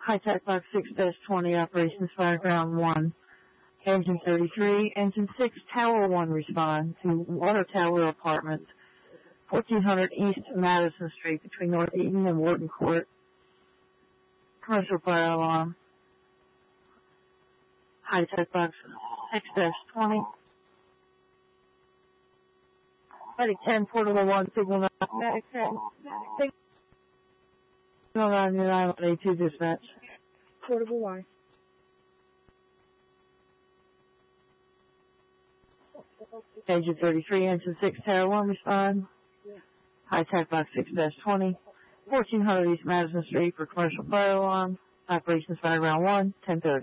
High-Tech Box 6-20, Operations Fireground 1. Engine 33, Engine 6, Tower 1 respond to Water Tower Apartments, 1400 East Madison Street between North Eaton and Wharton Court. Commercial fire alarm. High-Tech Box 6-20. Medic 10, Portable 1, Signal 9. Medic 10. Signal 9, A2 dispatch. Portable Y. Engine 33, Engine 6, Tower 1 respond. High-Tech Box 6-20. 1400 East Madison Street for commercial fire alarm. Operations Fireground 1, 10:30.